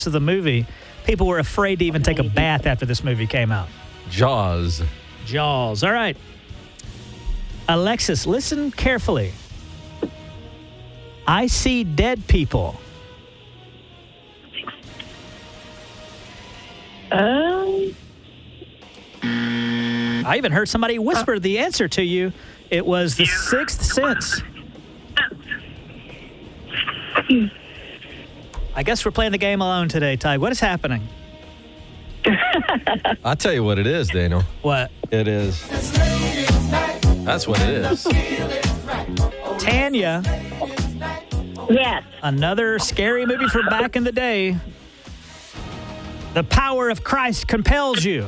of the movie, people were afraid to even take a bath after this movie came out. Jaws. Jaws. All right. Alexis, listen carefully. I see dead people. I even heard somebody whisper the answer to you. It was The Sixth Sense. I guess we're playing the game alone today, Ty. What is happening? I'll tell you what it is, Daniel. What? It is. That's what it is. Tanya. Yes. Another scary movie from back in the day. The power of Christ compels you.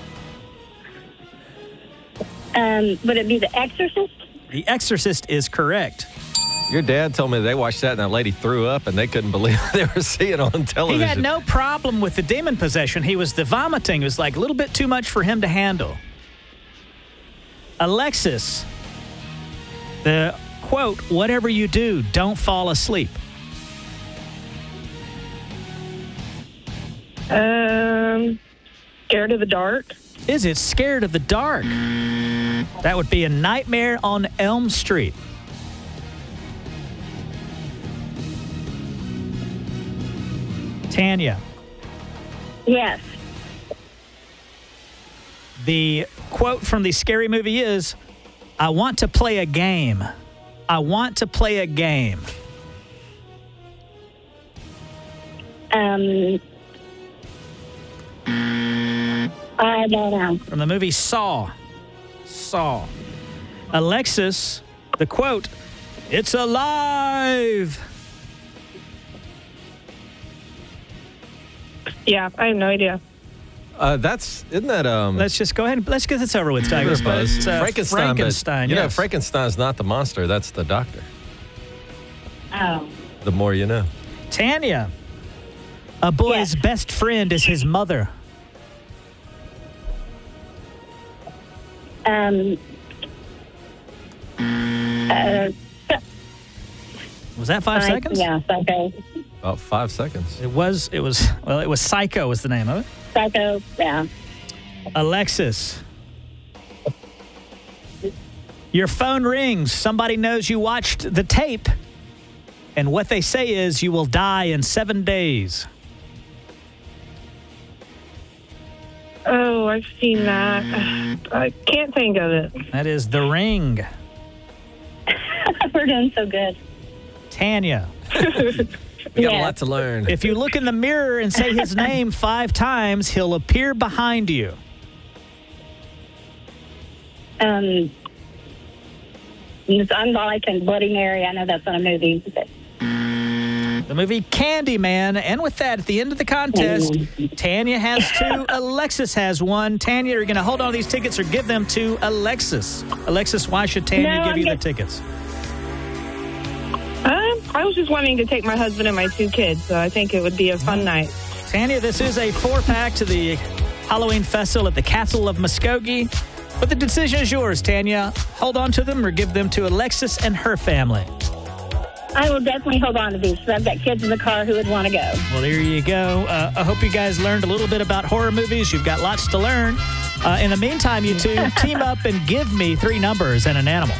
Would it be The Exorcist? The Exorcist is correct. Your dad told me they watched that and that lady threw up and they couldn't believe what they were seeing on television. He had no problem with the demon possession. The vomiting was like a little bit too much for him to handle. Alexis, the quote, whatever you do, don't fall asleep. Scared of the dark. Is it Scared of the Dark? That would be A Nightmare on Elm Street. Tanya. Yes. The quote from the scary movie is, I want to play a game. I want to play a game. I don't know. From the movie Saw. Saw. Alexis, the quote, it's alive. Yeah, I have no idea. Isn't that Let's just go ahead and let's get this over with, Tiger. It's Frankenstein. Frankenstein, You know, yes. Frankenstein's not the monster, that's the doctor. Oh. The more you know. Tanya, a boy's best friend is his mother. Was that 5 seconds? Yeah, Psycho. About 5 seconds. It was Psycho was the name of it. Psycho, yeah. Alexis, your phone rings. Somebody knows you watched the tape, and what they say is you will die in 7 days. Oh, I've seen that. I can't think of it. That is The Ring. We're doing so good. Tanya, We got a lot to learn. if you look in the mirror and say his name 5 times, he'll appear behind you. It's Unlike and Bloody Mary. I know that's not a movie. But The movie Candyman. And with that, at the end of the contest, Tanya has 2, Alexis has 1. Tanya, you're going to hold on to these tickets or give them to Alexis. Alexis, why should Tanya give you the tickets? I was just wanting to take my husband and my 2 kids, so I think it would be a fun night. Tanya, this is a 4-pack to the Halloween Festival at the Castle of Muskogee. But the decision is yours, Tanya. Hold on to them or give them to Alexis and her family. I will definitely hold on to these, because I've got kids in the car who would want to go. Well, there you go. I hope you guys learned a little bit about horror movies. You've got lots to learn. In the meantime, you two, team up and give me 3 numbers and an animal.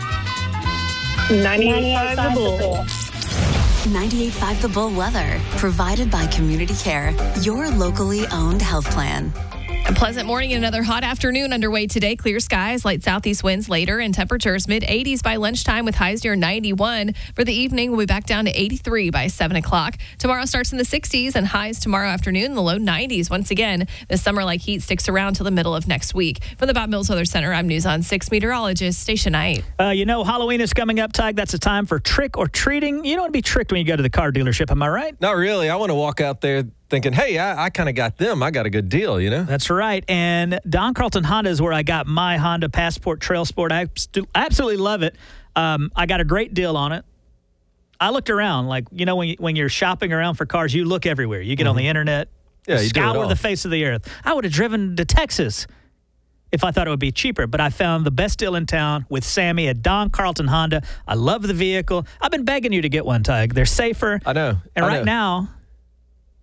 98.5 The Bull. 98.5 The Bull weather, provided by Community Care, your locally owned health plan. A pleasant morning and another hot afternoon underway today. Clear skies, light southeast winds later, and temperatures mid-80s by lunchtime with highs near 91. For the evening, we'll be back down to 83 by 7 o'clock. Tomorrow starts in the 60s and highs tomorrow afternoon in the low 90s. Once again, the summer-like heat sticks around till the middle of next week. From the Bob Mills Weather Center, I'm News on 6 meteorologist Stacia Knight. Halloween is coming up, Tig. That's a time for trick or treating. You don't want to be tricked when you go to the car dealership, am I right? Not really. I want to walk out there thinking, hey, I kind of got them. I got a good deal, you know? That's right. And Don Carlton Honda is where I got my Honda Passport Trail Sport. I absolutely love it. I got a great deal on it. I looked around. Like, you know, when you're shopping around for cars, you look everywhere. You get on the internet, Yeah, you do it scour all. the face of the earth. I would have driven to Texas if I thought it would be cheaper, but I found the best deal in town with Sammy at Don Carlton Honda. I love the vehicle. I've been begging you to get one, Tig. They're safer. I know. And I right know. now,